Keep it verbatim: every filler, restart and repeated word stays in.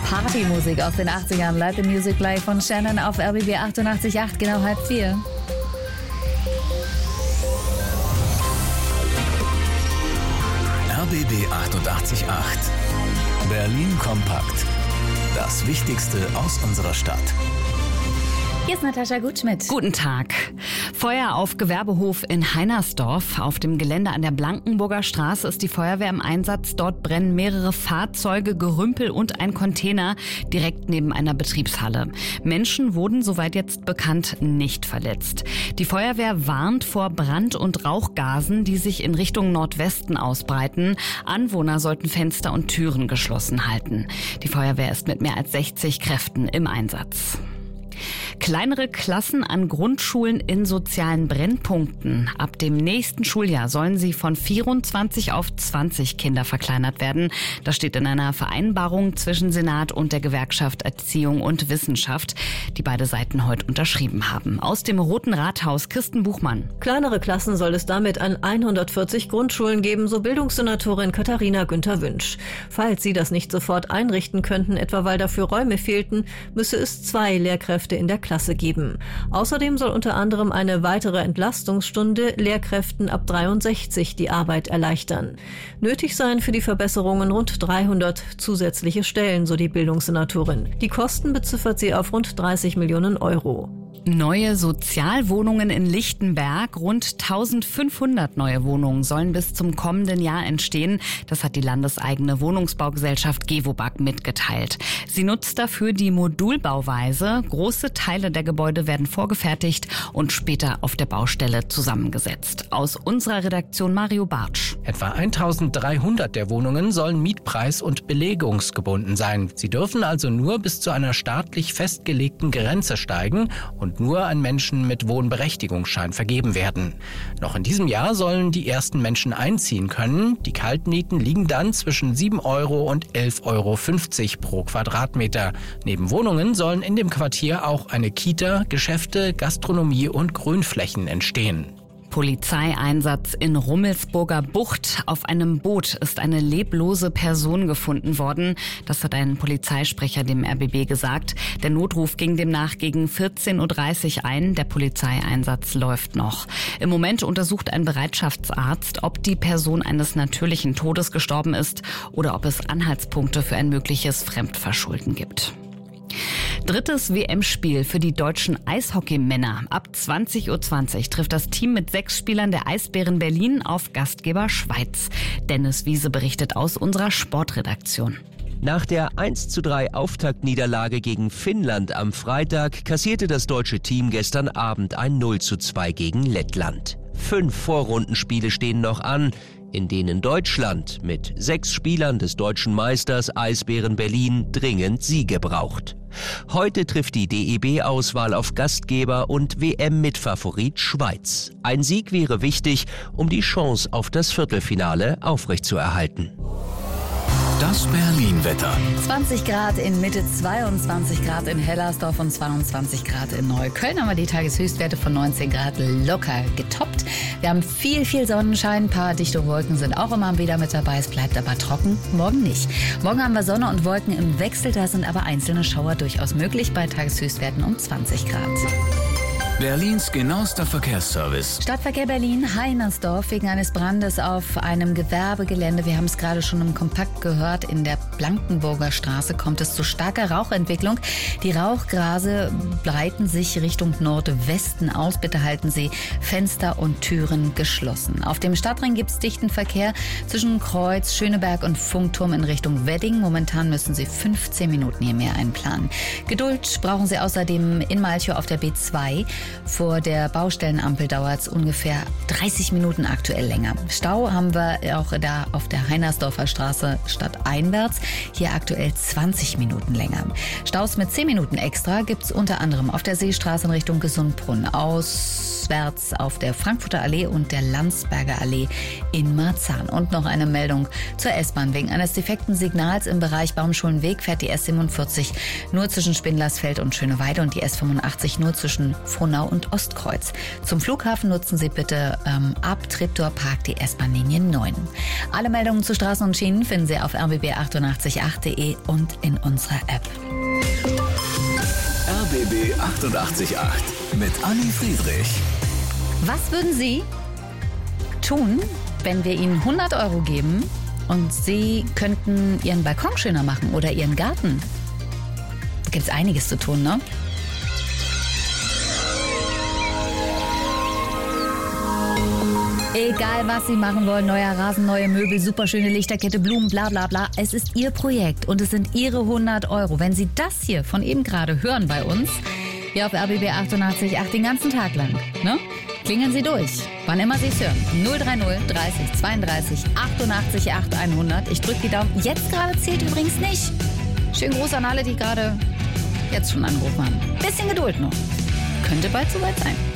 Partymusik aus den achtzigern. Let the Music Play von Shannon auf R B B achtundachtzig Komma acht, genau halb vier. R B B achtundachtzig Komma acht. Berlin kompakt. Das Wichtigste aus unserer Stadt. Hier ist Natascha Gutschmidt. Guten Tag. Feuer auf Gewerbehof in Heinersdorf. Auf dem Gelände an der Blankenburger Straße ist die Feuerwehr im Einsatz. Dort brennen mehrere Fahrzeuge, Gerümpel und ein Container direkt neben einer Betriebshalle. Menschen wurden, soweit jetzt bekannt, nicht verletzt. Die Feuerwehr warnt vor Brand- und Rauchgasen, die sich in Richtung Nordwesten ausbreiten. Anwohner sollten Fenster und Türen geschlossen halten. Die Feuerwehr ist mit mehr als sechzig Kräften im Einsatz. Kleinere Klassen an Grundschulen in sozialen Brennpunkten. Ab dem nächsten Schuljahr sollen sie von vierundzwanzig auf zwanzig Kinder verkleinert werden. Das steht in einer Vereinbarung zwischen Senat und der Gewerkschaft Erziehung und Wissenschaft, die beide Seiten heute unterschrieben haben. Aus dem Roten Rathaus, Kirsten Buchmann. Kleinere Klassen soll es damit an hundertvierzig Grundschulen geben, so Bildungssenatorin Katharina Günther-Wünsch. Falls sie das nicht sofort einrichten könnten, etwa weil dafür Räume fehlten, müsse es zwei Lehrkräfte in der Klasse geben. Außerdem soll unter anderem eine weitere Entlastungsstunde Lehrkräften ab dreiundsechzig die Arbeit erleichtern. Nötig seien für die Verbesserungen rund dreihundert zusätzliche Stellen, so die Bildungssenatorin. Die Kosten beziffert sie auf rund dreißig Millionen Euro. Neue Sozialwohnungen in Lichtenberg. Rund eintausendfünfhundert neue Wohnungen sollen bis zum kommenden Jahr entstehen. Das hat die landeseigene Wohnungsbaugesellschaft Gewobag mitgeteilt. Sie nutzt dafür die Modulbauweise. Große Teile der Gebäude werden vorgefertigt und später auf der Baustelle zusammengesetzt. Aus unserer Redaktion Mario Bartsch. Etwa eintausenddreihundert der Wohnungen sollen mietpreis- und belegungsgebunden sein. Sie dürfen also nur bis zu einer staatlich festgelegten Grenze steigen und nur an Menschen mit Wohnberechtigungsschein vergeben werden. Noch in diesem Jahr sollen die ersten Menschen einziehen können. Die Kaltmieten liegen dann zwischen sieben Euro und elf Euro fünfzig pro Quadratmeter. Neben Wohnungen sollen in dem Quartier auch eine Kita, Geschäfte, Gastronomie und Grünflächen entstehen. Polizeieinsatz in Rummelsburger Bucht. Auf einem Boot ist eine leblose Person gefunden worden. Das hat ein Polizeisprecher dem R B B gesagt. Der Notruf ging demnach gegen vierzehn Uhr dreißig ein. Der Polizeieinsatz läuft noch. Im Moment untersucht ein Bereitschaftsarzt, ob die Person eines natürlichen Todes gestorben ist oder ob es Anhaltspunkte für ein mögliches Fremdverschulden gibt. Drittes W M-Spiel für die deutschen Eishockeymänner. Ab zwanzig Uhr zwanzig trifft das Team mit sechs Spielern der Eisbären Berlin auf Gastgeber Schweiz. Dennis Wiese berichtet aus unserer Sportredaktion. Nach der eins zu drei Auftaktniederlage gegen Finnland am Freitag kassierte das deutsche Team gestern Abend ein null zu zwei gegen Lettland. Fünf Vorrundenspiele stehen noch an, in denen Deutschland mit sechs Spielern des deutschen Meisters Eisbären Berlin dringend Siege braucht. Heute trifft die D E B-Auswahl auf Gastgeber und W M-Mitfavorit Schweiz. Ein Sieg wäre wichtig, um die Chance auf das Viertelfinale aufrechtzuerhalten. Das Berlin-Wetter. zwanzig Grad in Mitte, zweiundzwanzig Grad in Hellersdorf und zweiundzwanzig Grad in Neukölln. Haben wir die Tageshöchstwerte von neunzehn Grad locker getoppt. Wir haben viel, viel Sonnenschein. Ein paar dichte Wolken sind auch immer wieder mit dabei. Es bleibt aber trocken. Morgen nicht. Morgen haben wir Sonne und Wolken im Wechsel. Da sind aber einzelne Schauer durchaus möglich bei Tageshöchstwerten um zwanzig Grad. Berlins genauester Verkehrsservice. Stadtverkehr Berlin, Heinersdorf, wegen eines Brandes auf einem Gewerbegelände. Wir haben es gerade schon im Kompakt gehört. In der Blankenburger Straße kommt es zu starker Rauchentwicklung. Die Rauchgase breiten sich Richtung Nordwesten aus. Bitte halten Sie Fenster und Türen geschlossen. Auf dem Stadtring gibt es dichten Verkehr zwischen Kreuz, Schöneberg und Funkturm in Richtung Wedding. Momentan müssen Sie fünfzehn Minuten hier mehr einplanen. Geduld brauchen Sie außerdem in Malchow auf der B zwei. Vor der Baustellenampel dauert es ungefähr dreißig Minuten aktuell länger. Stau haben wir auch da auf der Heinersdorfer Straße stadteinwärts. Hier aktuell zwanzig Minuten länger. Staus mit zehn Minuten extra gibt es unter anderem auf der Seestraße in Richtung Gesundbrunn, auswärts auf der Frankfurter Allee und der Landsberger Allee in Marzahn. Und noch eine Meldung zur S-Bahn. Wegen eines defekten Signals im Bereich Baumschulenweg fährt die S siebenundvierzig nur zwischen Spindlersfeld und Schöneweide und die S fünfundachtzig nur zwischen Frohnau Braunau und Ostkreuz. Zum Flughafen nutzen Sie bitte ähm, ab Treptower Park die S-Bahn-Linie neun. Alle Meldungen zu Straßen und Schienen finden Sie auf r b b achtundachtzig acht punkt de und in unserer App. R B B achtundachtzig acht mit Anni Friedrich. Was würden Sie tun, wenn wir Ihnen hundert Euro geben und Sie könnten Ihren Balkon schöner machen oder Ihren Garten? Da gibt es einiges zu tun, ne? Egal, was Sie machen wollen, neuer Rasen, neue Möbel, superschöne Lichterkette, Blumen, bla bla bla. Es ist Ihr Projekt und es sind Ihre hundert Euro. Wenn Sie das hier von eben gerade hören bei uns, hier auf R B B achtundachtzig Komma acht den ganzen Tag lang, ne? Klingeln Sie durch, wann immer Sie es hören. null drei null dreißig zweiunddreißig achtundachtzig acht hundert. Ich drücke die Daumen. Jetzt gerade zählt übrigens nicht. Schönen Gruß an alle, die gerade jetzt schon angerufen haben. Bisschen Geduld noch. Könnte bald soweit sein.